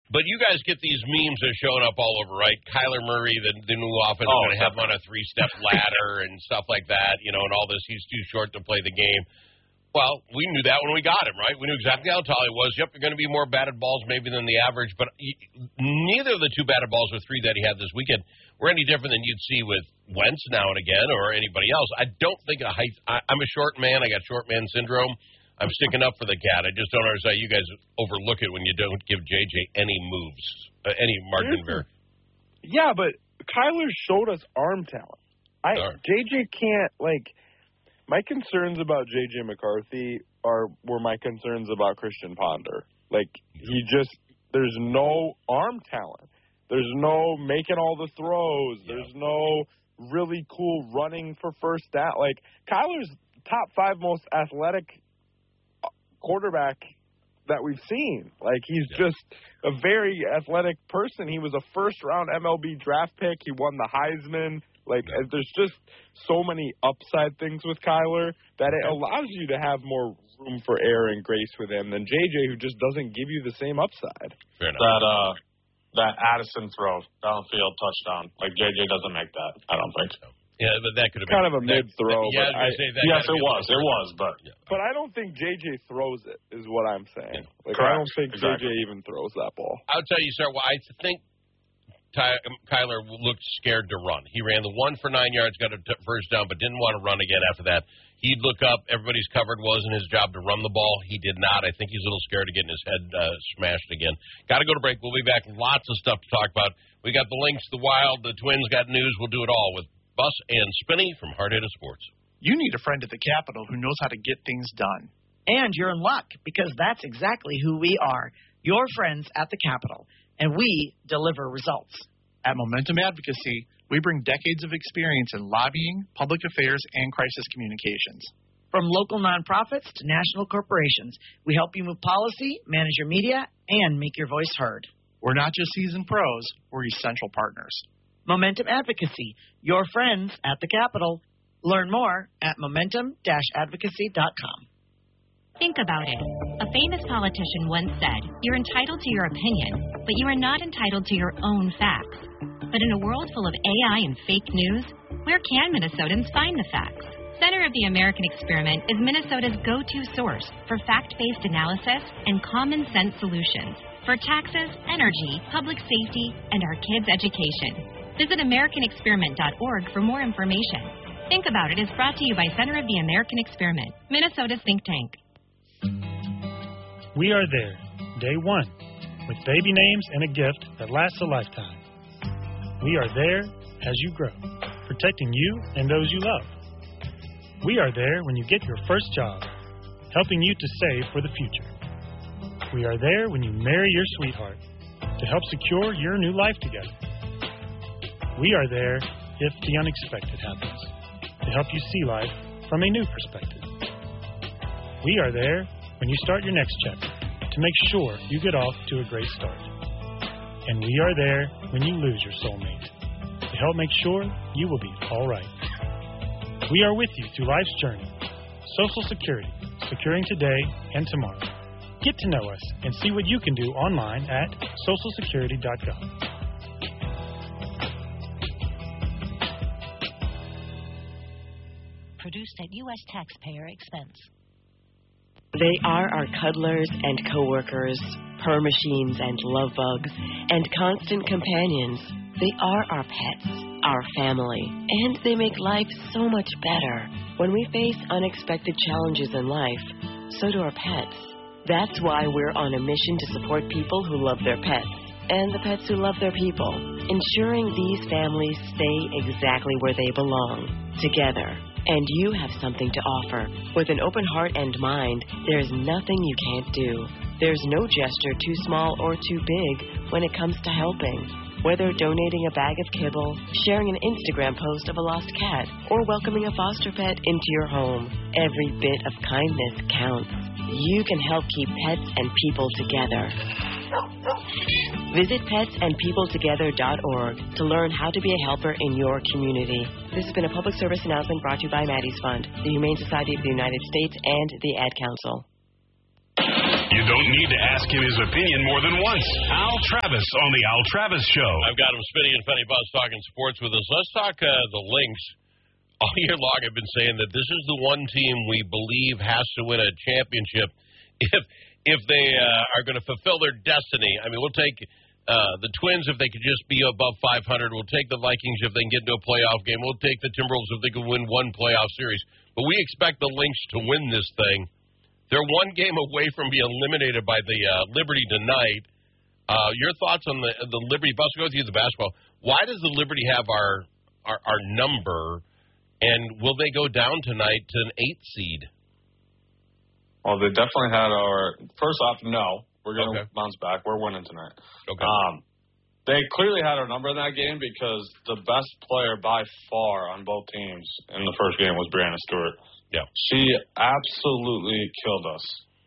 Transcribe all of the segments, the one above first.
But you guys get these memes that are showing up all over, right? Kyler Murray, the new offense, is going to have him on a 3-step ladder and stuff like that, and all this. He's too short to play the game. Well, we knew that when we got him, right? We knew exactly how tall he was. Yep, you're going to be more batted balls maybe than the average, but neither of the 2 batted balls or 3 that he had this weekend were any different than you'd see with Wentz now and again or anybody else. I don't think I'm a short man. I got short man syndrome. I'm sticking up for the cat. I just don't understand. You guys overlook it when you don't give JJ any moves, any margin of error. Yeah, but Kyler showed us arm talent. JJ can't, my concerns about JJ McCarthy were my concerns about Christian Ponder. There's no arm talent. There's no making all the throws. Yeah. There's no really cool running for first down. Kyler's top 5 most athletic quarterback that we've seen. He's just a very athletic person. He was a first-round MLB draft pick. He won the Heisman. There's just so many upside things with Kyler that it allows you to have more room for error and grace with him than JJ, who just doesn't give you the same upside. Fair enough. That Addison throw, downfield touchdown, JJ doesn't make that. I don't think so. Yeah, but that could have been kind of a mid-throw. Yeah, yes, it was, but but I don't think JJ throws it. Is what I'm saying. Correct. I don't think JJ even throws that ball. I'll tell you, sir. Well, I think Kyler looked scared to run. He ran the 1 for 9 yards, got a first down, but didn't want to run again after that. He'd look up. Everybody's covered. Wasn't his job to run the ball. He did not. I think he's a little scared of getting his head smashed again. Got to go to break. We'll be back. Lots of stuff to talk about. We got the Lynx, the Wild, the Twins got news. We'll do it all with Bus and Spinney from Hard-Headed Sports. You need a friend at the Capitol who knows how to get things done. And you're in luck, because that's exactly who we are, your friends at the Capitol, and we deliver results. At Momentum Advocacy, we bring decades of experience in lobbying, public affairs, and crisis communications. From local nonprofits to national corporations, we help you move policy, manage your media, and make your voice heard. We're not just seasoned pros, we're essential partners. Momentum Advocacy, your friends at the Capitol. Learn more at momentum-advocacy.com. Think about it. A famous politician once said, "You're entitled to your opinion, but you are not entitled to your own facts." But in a world full of AI and fake news, where can Minnesotans find the facts? Center of the American Experiment is Minnesota's go-to source for fact-based analysis and common-sense solutions for taxes, energy, public safety, and our kids' education. Visit AmericanExperiment.org for more information. Think About It is brought to you by Center of the American Experiment, Minnesota's think tank. We are there, day one, with baby names and a gift that lasts a lifetime. We are there as you grow, protecting you and those you love. We are there when you get your first job, helping you to save for the future. We are there when you marry your sweetheart, to help secure your new life together. We are there if the unexpected happens, to help you see life from a new perspective. We are there when you start your next chapter, to make sure you get off to a great start. And we are there when you lose your soulmate, to help make sure you will be all right. We are with you through life's journey. Social Security, securing today and tomorrow. Get to know us and see what you can do online at socialsecurity.gov. Produced at U.S. taxpayer expense. They are our cuddlers and coworkers, purr machines and love bugs, and constant companions. They are our pets, our family, and they make life so much better. When we face unexpected challenges in life, so do our pets. That's why we're on a mission to support people who love their pets and the pets who love their people, ensuring these families stay exactly where they belong, together. And you have something to offer. With an open heart and mind, there's nothing you can't do. There's no gesture too small or too big when it comes to helping. Whether donating a bag of kibble, sharing an Instagram post of a lost cat, or welcoming a foster pet into your home, every bit of kindness counts. You can help keep pets and people together. Visit petsandpeopletogether.org to learn how to be a helper in your community. This has been a public service announcement brought to you by Maddie's Fund, the Humane Society of the United States, and the Ad Council. You don't need to ask him his opinion more than once. Al Travis on the Al Travis Show. I've got him, Spinny and Penny Buzz, talking sports with us. Let's talk the Lynx. All year long I've been saying that this is the one team we believe has to win a championship if they are going to fulfill their destiny. I mean, we'll take the Twins if they could just be above 500. We'll take the Vikings if they can get into a playoff game. We'll take the Timberwolves if they can win one playoff series. But we expect the Lynx to win this thing. They're one game away from being eliminated by the Liberty tonight. Your thoughts on the Liberty? Bus, go through the basketball. Why does the Liberty have our number, and will they go down tonight to an 8 seed? Well, they definitely had our – first off, no. We're going to bounce back. We're winning tonight. Okay. They clearly had our number in that game because the best player by far on both teams in the first game was Brianna Stewart. Yeah. She absolutely killed us.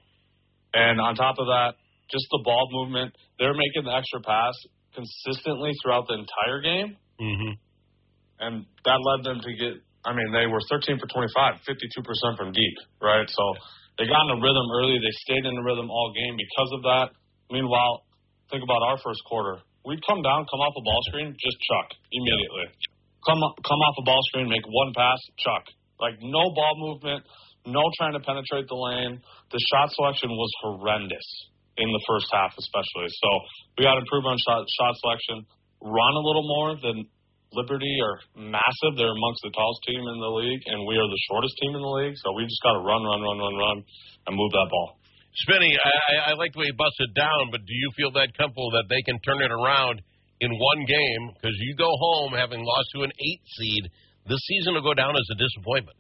And on top of that, just the ball movement, they're making the extra pass consistently throughout the entire game. Mm-hmm. And that led them to get, I mean, they were 13 for 25, 52% from deep, right? So they got in a rhythm early. They stayed in the rhythm all game because of that. Meanwhile, think about our first quarter. We'd come down, come off a ball screen, just chuck immediately. Come off a ball screen, make one pass, chuck. Like, no ball movement, no trying to penetrate the lane. The shot selection was horrendous in the first half especially. So we got to improve on shot selection, run a little more than Liberty are massive. They're amongst the tallest team in the league, and we are the shortest team in the league. So we just got to run, and move that ball. Spinny, I like the way he busted down, but do you feel that comfortable that they can turn it around in one game? Because you go home having lost to an 8 seed, this season will go down as a disappointment.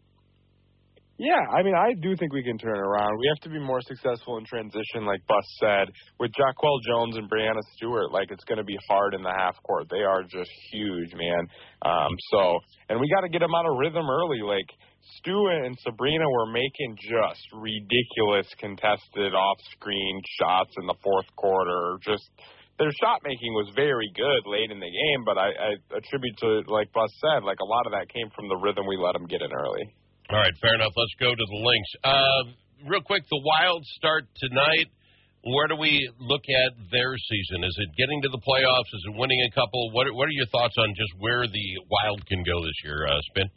Yeah, I mean, I do think we can turn it around. We have to be more successful in transition, like Bus said. With Jaquel Jones and Brianna Stewart, like, it's going to be hard in the half court. They are just huge, man. And we got to get them out of rhythm early. Like, Stu and Sabrina were making just ridiculous contested off-screen shots in the fourth quarter. Just their shot making was very good late in the game, but I attribute to, like Bus said, like a lot of that came from the rhythm we let them get in early. All right, fair enough. Let's go to the Lynx. Real quick, the Wild start tonight. Where do we look at their season? Is it getting to the playoffs? Is it winning a couple? What are your thoughts on just where the Wild can go this year, Spin?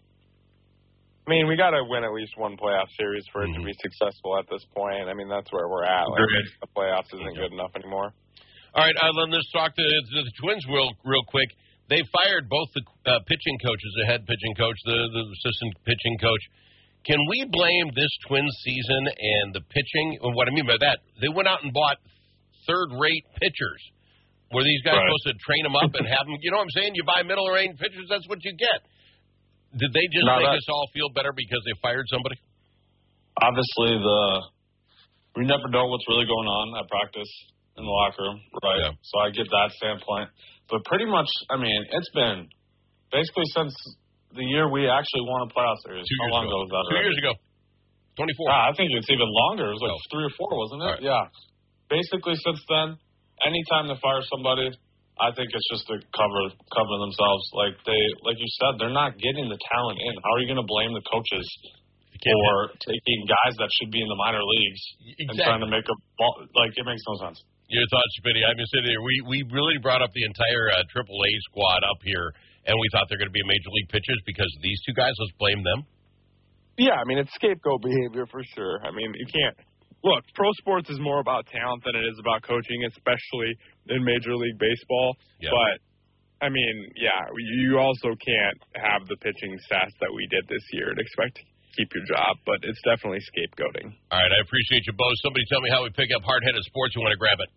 I mean, we got to win at least one playoff series for it to be successful at this point. I mean, that's where we're at. Like, the playoffs isn't good enough anymore. All right, let's talk to the Twins real quick. They fired both the pitching coaches, the head pitching coach, the assistant pitching coach. Can we blame this Twins season and the pitching? And what I mean by that, they went out and bought third-rate pitchers. Were these guys supposed to train them up and have them? You know what I'm saying? You buy middle-range pitchers, that's what you get. Did they just make us all feel better because they fired somebody? Obviously, we never know what's really going on at practice in the locker room, right? Yeah. So I get that standpoint. But pretty much, I mean, it's been basically since the year we actually won a playoff series. How long ago was that? 2 years ago. 24. I think it's even longer. It was like 3 or 4, wasn't it? Right. Yeah. Basically, since then, anytime they fire somebody, I think it's just to cover themselves. Like you said, they're not getting the talent in. How are you going to blame the coaches for taking guys that should be in the minor leagues and trying to make a ball? Like, it makes no sense. Your thoughts, Spitty? I mean, sitting here, we really brought up the entire AAA squad up here, and we thought they're going to be major league pitchers because of these two guys. Let's blame them. Yeah, I mean, it's scapegoat behavior for sure. I mean, you can't. Look, pro sports is more about talent than it is about coaching, especially in Major League Baseball. Yeah. But, I mean, yeah, you also can't have the pitching stats that we did this year and expect to keep your job. But it's definitely scapegoating. All right, I appreciate you both. Somebody tell me how we pick up Hard-Headed Sports. You want to grab it?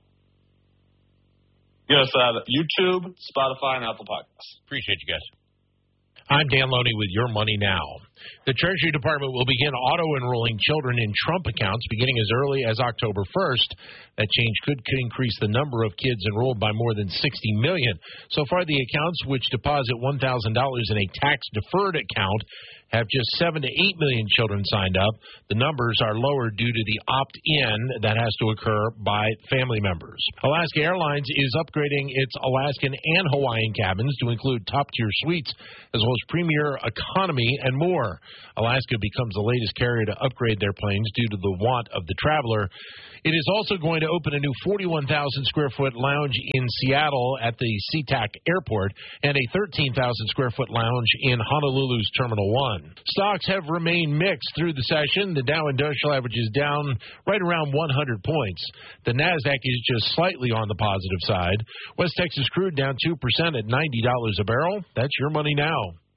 Yes, YouTube, Spotify, and Apple Podcasts. Appreciate you guys. I'm Dan Loney with Your Money Now. The Treasury Department will begin auto-enrolling children in Trump accounts beginning as early as October 1st. That change could increase the number of kids enrolled by more than 60 million. So far, the accounts, which deposit $1,000 in a tax-deferred account, have just 7 to 8 million children signed up. The numbers are lower due to the opt-in that has to occur by family members. Alaska Airlines is upgrading its Alaskan and Hawaiian cabins to include top-tier suites as well as premier economy and more. Alaska becomes the latest carrier to upgrade their planes due to the want of the traveler. It is also going to open a new 41,000-square-foot lounge in Seattle at the SeaTac Airport and a 13,000-square-foot lounge in Honolulu's Terminal 1. Stocks have remained mixed through the session. The Dow Industrial Average is down right around 100 points. The Nasdaq is just slightly on the positive side. West Texas crude down 2% at $90 a barrel. That's your money now.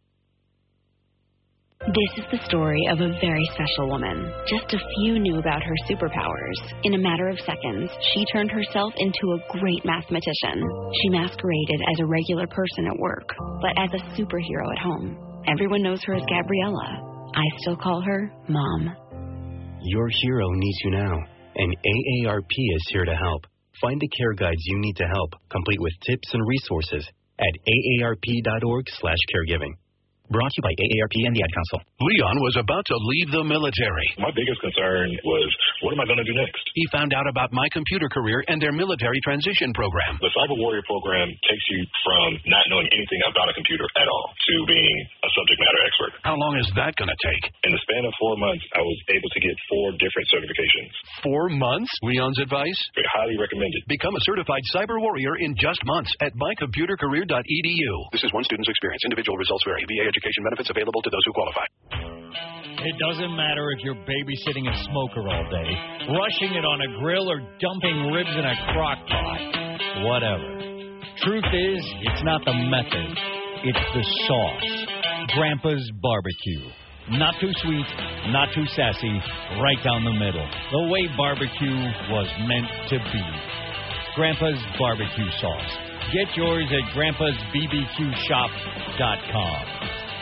This is the story of a very special woman. Just a few knew about her superpowers. In a matter of seconds, she turned herself into a great mathematician. She masqueraded as a regular person at work, but as a superhero at home. Everyone knows her as Gabriella. I still call her Mom. Your hero needs you now, and AARP is here to help. Find the care guides you need to help, complete with tips and resources at aarp.org/caregiving. Brought to you by AARP and the Ad Council. Leon was about to leave the military. My biggest concern was, what am I going to do next? He found out about My Computer Career and their military transition program. The Cyber Warrior program takes you from not knowing anything about a computer at all to being a subject matter expert. How long is that going to take? In the span of 4 months, I was able to get 4 different certifications. 4 months? Leon's advice? Highly recommended. Become a certified cyber warrior in just months at mycomputercareer.edu. This is one student's experience. Individual results vary. VA education benefits available to those who qualify. It doesn't matter if you're babysitting a smoker all day, rushing it on a grill, or dumping ribs in a crock pot. Whatever. Truth is, it's not the method. It's the sauce. Grandpa's Barbecue. Not too sweet, not too sassy, right down the middle. The way barbecue was meant to be. Grandpa's Barbecue Sauce. Get yours at grandpa'sbbqshop.com.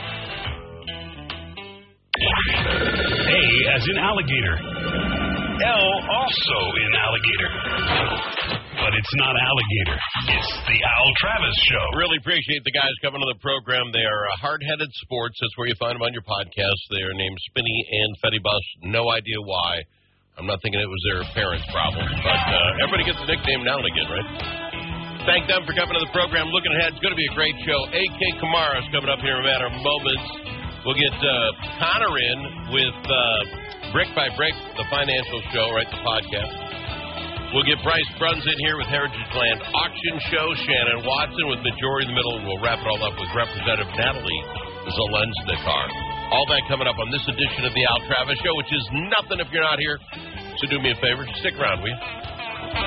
A as in alligator. L also in alligator. But it's not alligator. It's the Al Travis Show. Really appreciate the guys coming to the program. They are Hard-Headed Sports. That's where you find them on your podcast. They are named Spinny and Fetty Bus. No idea why. I'm not thinking it was their parents' problem. But everybody gets a nickname now and again, right? Thank them for coming to the program. Looking ahead, it's going to be a great show. A.K. Kamara's coming up here in a matter of moments. We'll get Connor in with Brick by Brick, the financial show, right, the podcast. We'll get Bryce Bruns in here with Heritage Land Auction Show, Shannon Watson with Majority in the Middle, and we'll wrap it all up with Representative Natalie Zelensnikar. All that coming up on this edition of the Al Travis Show, which is nothing if you're not here. So do me a favor, stick around, will you?